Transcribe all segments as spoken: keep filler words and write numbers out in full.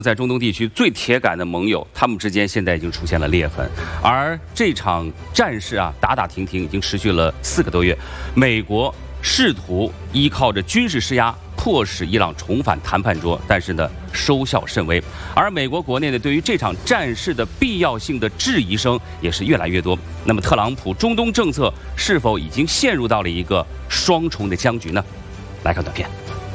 在中东地区最铁杆的盟友，他们之间现在已经出现了裂痕，而这场战事啊，打打停停已经持续了四个多月。美国试图依靠着军事施压，迫使伊朗重返谈判桌，但是呢，收效甚微。而美国国内呢，对于这场战事的必要性的质疑声也是越来越多。那么，特朗普中东政策是否已经陷入到了一个双重的僵局呢？来看短片。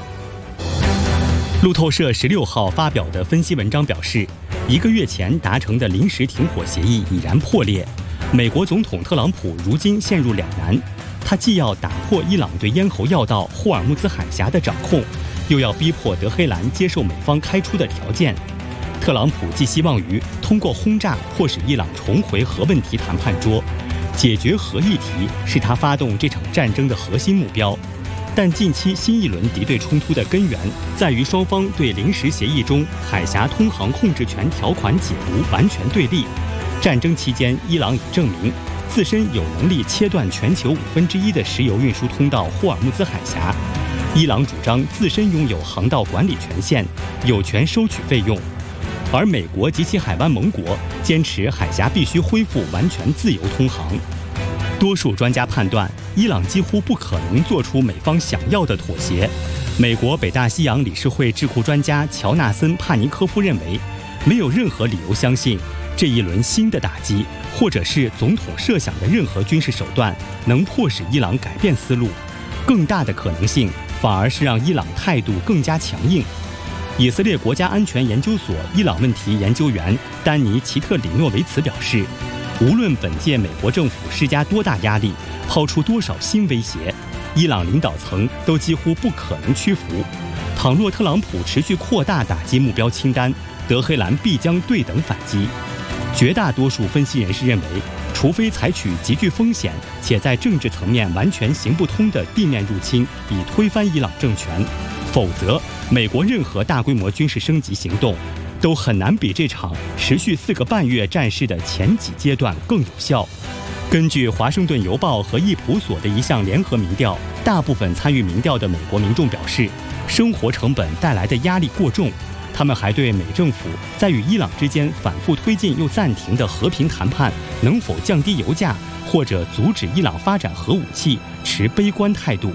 路透社十六号发表的分析文章表示，一个月前达成的临时停火协议已然破裂。美国总统特朗普如今陷入两难，他既要打破伊朗对咽喉要道霍尔木兹海峡的掌控，又要逼迫德黑兰接受美方开出的条件。特朗普寄希望于通过轰炸迫使伊朗重回核问题谈判桌，解决核议题是他发动这场战争的核心目标。但近期新一轮敌对冲突的根源在于双方对临时协议中海峡通航控制权条款解读完全对立。战争期间，伊朗已证明自身有能力切断全球五分之一的石油运输通道霍尔木兹海峡。伊朗主张自身拥有航道管理权限，有权收取费用，而美国及其海湾盟国坚持海峡必须恢复完全自由通航。多数专家判断，伊朗几乎不可能做出美方想要的妥协。美国北大西洋理事会智库专家乔纳森·帕尼科夫认为，没有任何理由相信这一轮新的打击，或者是总统设想的任何军事手段，能迫使伊朗改变思路。更大的可能性，反而是让伊朗态度更加强硬。以色列国家安全研究所伊朗问题研究员丹尼·齐特里诺维茨表示，无论本届美国政府施加多大压力，抛出多少新威胁，伊朗领导层都几乎不可能屈服。倘若特朗普持续扩大打击目标清单，德黑兰必将对等反击。绝大多数分析人士认为，除非采取极具风险且在政治层面完全行不通的地面入侵，以推翻伊朗政权，否则美国任何大规模军事升级行动都很难比这场持续四个半月战事的前几阶段更有效。根据《华盛顿邮报》和易普所的一项联合民调，大部分参与民调的美国民众表示，生活成本带来的压力过重。他们还对美政府在与伊朗之间反复推进又暂停的和平谈判能否降低油价，或者阻止伊朗发展核武器持悲观态度。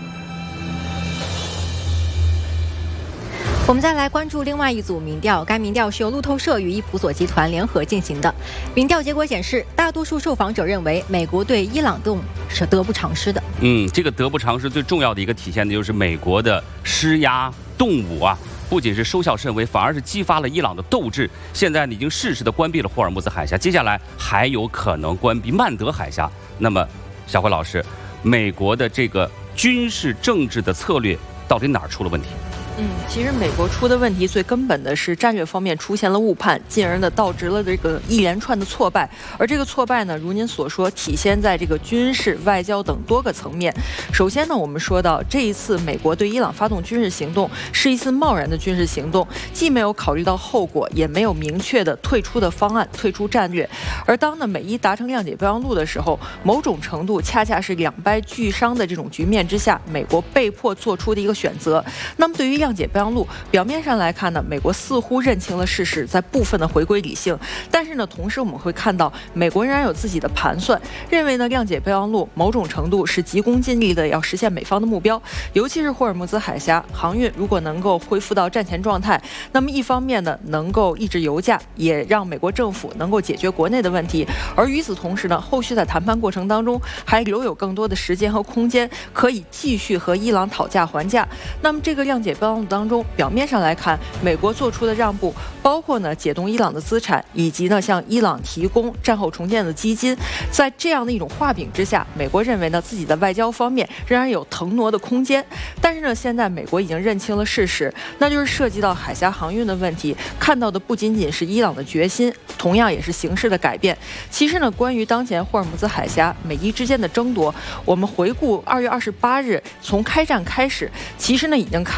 我们再来关注另外一组民调，该民调是由路透社与易普所集团联合进行的。民调结果显示，大多数受访者认为美国对伊朗动是得不偿失的。 嗯，这个得不偿失最重要的一个体现的就是美国的施压动武啊，不仅是收效甚微，反而是激发了伊朗的斗志。现在呢，已经适时的关闭了霍尔木兹海峡，接下来还有可能关闭曼德海峡。那么，小辉老师，美国的这个军事政治的策略到底哪儿出了问题？ 嗯，其实美国出的问题最根本的是战略方面出现了误判，进而呢导致了这个一连串的挫败。而这个挫败呢，如您所说，体现在这个军事、外交等多个层面。首先呢，我们说到这一次美国对伊朗发动军事行动是一次贸然的军事行动，既没有考虑到后果，也没有明确的退出的方案、退出战略。而当呢美伊达成谅解备忘录的时候，某种程度恰恰是两败俱伤的这种局面之下，美国被迫做出的一个选择。那么对于谅解备忘录，表面上来看呢，美国似乎认清了事实，在部分的回归理性，但是呢，同时我们会看到，美国仍然有自己的盘算，认为呢，谅解备忘录某种程度是急功近利的，要实现美方的目标，尤其是霍尔木兹海峡航运如果能够恢复到战前状态，那么一方面呢，能够抑制油价，也让美国政府能够解决国内的问题，而与此同时呢，后续在谈判过程当中还留有更多的时间和空间，可以继续和伊朗讨价还价。那么这个谅解备忘录当中，表面上来看，美国做出的让步包括呢解冻伊朗的资产，以及呢向伊朗提供战后重建的基金。在这样的一种画饼之下，美国认为呢自己的外交方面仍然有腾挪的空间。但是呢，现在美国已经认清了事实，那就是涉及到海峡航运的问题，看到的不仅仅是伊朗的决心，同样也是形势的改变。其实呢，关于当前霍尔木兹海峡美伊之间的争夺，我们回顾二月二十八日从开战开始，其实呢已经看到的是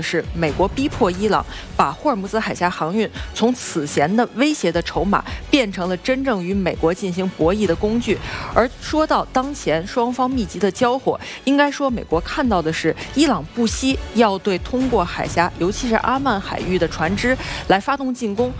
是美国逼迫伊朗把霍尔木兹海峡航运从此前的威胁的筹码变成了真正与美国进行博弈的工具。而说到当前双方密集的交火，应该说美国看到的是伊朗不惜要对通过海峡，尤其是阿曼海域的船只来发动进攻。